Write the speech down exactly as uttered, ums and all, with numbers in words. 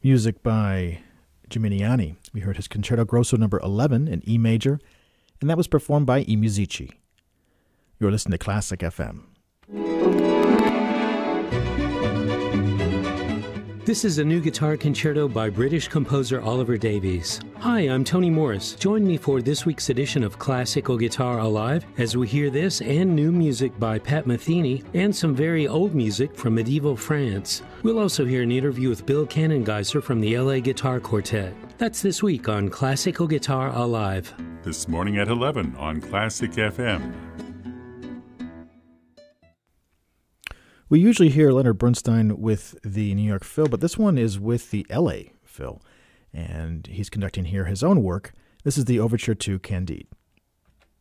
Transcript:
music by Gimignani. We heard his Concerto Grosso number eleven in E major, and that was performed by I Musici. You're listening to Classic F M. This is a new guitar concerto by British composer Oliver Davies. Hi, I'm Tony Morris. Join me for this week's edition of Classical Guitar Alive as we hear this and new music by Pat Metheny and some very old music from medieval France. We'll also hear an interview with Bill Cannengeiser from the L A Guitar Quartet. That's this week on Classical Guitar Alive. This morning at eleven on Classic F M. We usually hear Leonard Bernstein with the New York Phil, but this one is with the L A Phil, and he's conducting here his own work. This is the Overture to Candide.